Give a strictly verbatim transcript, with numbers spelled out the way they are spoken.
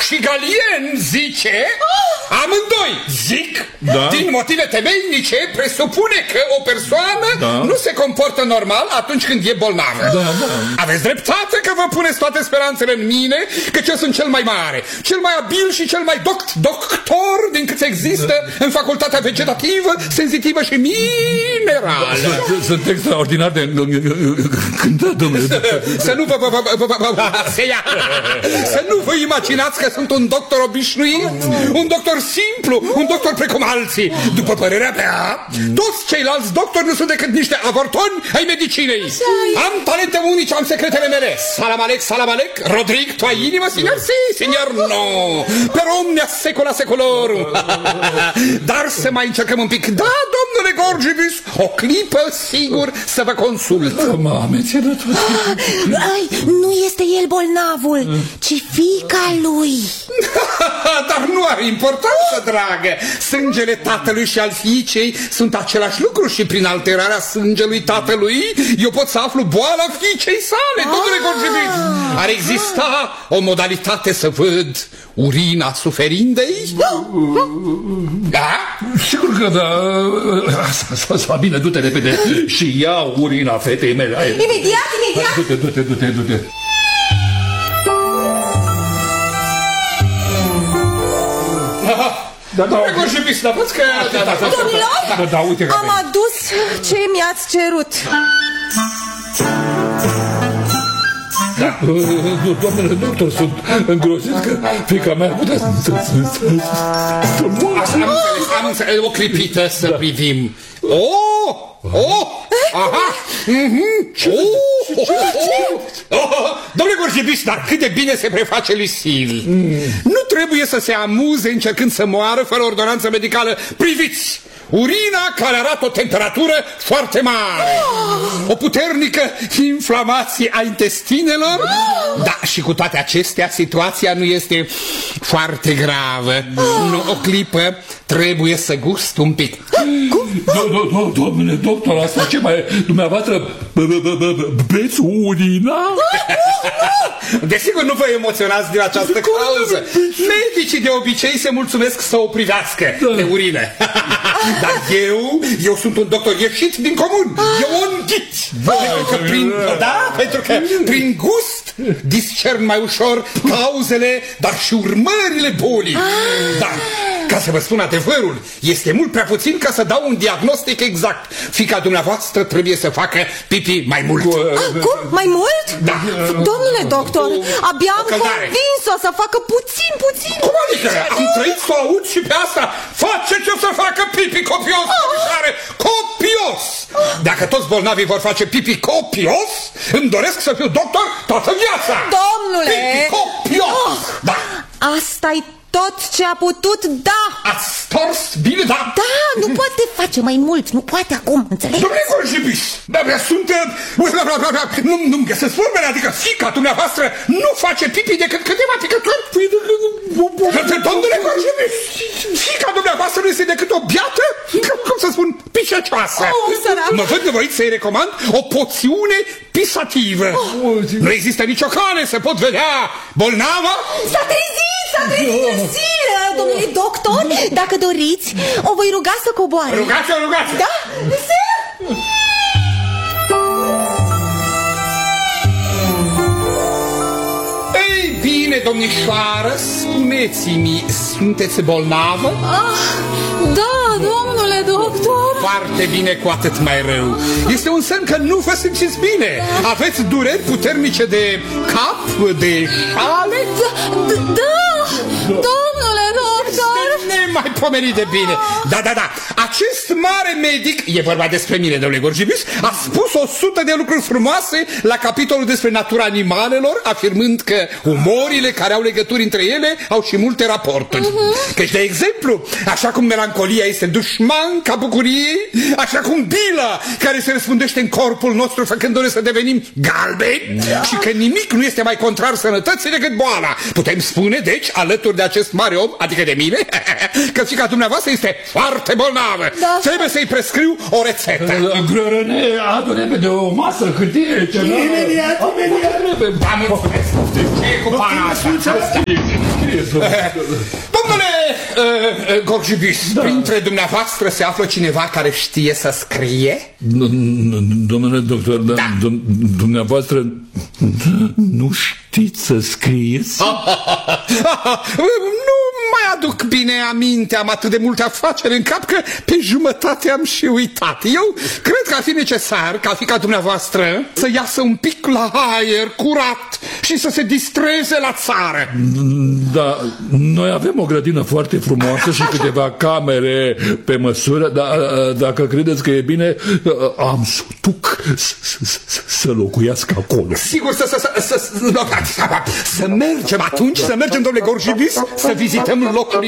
și Galien zice, amândoi zic, da. din motive temeinice, presupune că o persoană da. nu se comportă normal atunci când e bolnavă. Da, da. Aveți dreptate că vă puneți toate speranțele în mine, că eu sunt cel mai mare, cel mai abil și cel mai doct doctor din cât există da. în facultatea vegetativă, senzitivă și minerală. Sunt extraordinar de cântat, domnule. Să nu vă Să nu vă imaginați că sunt un doctor obișnuit, un doctor simplu, un doctor precum alții. După părerea mea, toți ceilalți doctori nu sunt decât niște avortoni ai medicinei. Am talente unice, am secretele mele. Salam alec, salam alec, Rodrigo, tu ai inimă, signor? Si, signor, no. Per omnia secula seculorum. Dar să mai încercăm un pic. Da, domnule Gorgibus, o clipă, sigur, să vă consult. Mame, ți-e dat Ai, nu este el bolnavul, ci fiica lui. Dar nu are importanță, dragă. Sângele tatălui și al fiicei sunt același lucru și prin alterarea sângelui tatălui eu pot să aflu boala fiicei sale, domnule Gorgibus. Ar exista o modalitate să văd urina suferindei? Da? Sigur că da. Asta, bine, du-te repede și ia urina fetei mele. Imediat, imediat. Du-te, du-te, du-te, du-te. Da, da, Gorgibus, da, văd că... Domnilor, am adus ce mi-ați cerut. Da. Doamnele doctor, sunt îngrozit că fiica mea putea să... Am înțeles, o clipită să privim. Oh! Oh! Aha! Domnule Gorgibus, dar cât de bine se preface Lucille. Nu trebuie să se amuze încercând să moară fără ordonanță medicală. Priviți! Urina care arată o temperatură foarte mare, o puternică inflamație a intestinelor. Da, și cu toate acestea situația nu este foarte gravă. Nu, o clipă, trebuie să gust un pic. Domnule doctor, asta ce mai... Dumneavoastră beți urina? Desigur nu vă emoționați din această cauză. Medicii de obicei se mulțumesc să o privească pe urină. Dar eu, eu sunt un doctor ieșit din comun. Eu o înghit. Pentru că prin, da, pentru că prin gust discern mai ușor cauzele, dar și urmările bolii. Da, ca să vă spun adevărul, este mult prea puțin ca să dau un diagnostic exact. Fiica dumneavoastră trebuie să facă pipi mai mult. Cum? Mai mult? Da. Domnule doctor, abia am convins-o să facă puțin, puțin. Cum adică? Am trăit să o aud și pe asta. Face-o să facă pipi copios, comisare, copios. Dacă toți bolnavii vor face pipi copios, îmi doresc să fiu doctor toată viața. Domnule! Pipi copios. Da. Asta-i tot ce a putut, da. Ați stors bine, da? Da, nu poate face mai mult, nu poate acum, înțelegi? Domnule Gorgibus, dar sunt... Nu-mi găsesc formele, adică fiica dumneavoastră nu face pipi decât câteva picături. Domnule Gorgibus, fiica dumneavoastră nu este decât o biată, cum să spun, pisăcioasă. Mă văd nevoit să-i recomand o poțiune pisativă. Nu există nicio cale să pot vedea bolnava. S-a trezit, s-a trezit, Lucille, domnule doctor. Dacă doriți, o voi ruga să coboare. Rugați-o, rugați-o. Da? Lucille? Ei bine, domnișoară, spuneți-mi, sunteți bolnavă? Ah, da, domnule doctor. Foarte bine, cu atât mai rău. Este un semn că nu vă simțiți bine. Aveți dureri puternice de cap, de șale? Da, da, domnule doctor. Nemaipomenit de bine. Da, da, da. Acest mare medic, e vorba despre mine, domnule Gorgibus, a spus o sută de lucruri frumoase la capitolul despre natura animalelor, afirmând că umorile care au legături între ele au și multe raporturi. Uh-huh. Căci, de exemplu, așa cum melancolia este dușman ca bucuriei, așa cum bila care se răspundește în corpul nostru făcându-ne să devenim galbeni, da. Și că nimic nu este mai contrar sănătății decât boala. Putem spune, deci, alături de acest mare om, adică de mine, că fiica dumneavoastră este foarte bolnavă. Da. Trebuie să-i prescriu o rețetă. Grărăne, adu repede o masă, hârtie, ceva. Imediat, imediat. Da, mulțumesc. Ce e cu pana asta? Domnule uh, Gorjibis, printre dumneavoastră se află cineva care știe să scrie? Domnule doctor, dumneavoastră nu știți să scrieți? Nu mai aduc bine aminte, am atât de multe afaceri în cap că pe jumătate am și uitat. Eu cred că ar fi necesar ca fiica dumneavoastră să iasă un pic la aer curat și să se distreze la țară. Da, noi avem o grădină foarte frumoasă și câteva camere pe măsură, dar dacă credeți că e bine, am să duc să locuiască acolo. Sigur, să, să, să, să, să mergem atunci, să mergem, domnule Gorjibis, să vizităm locul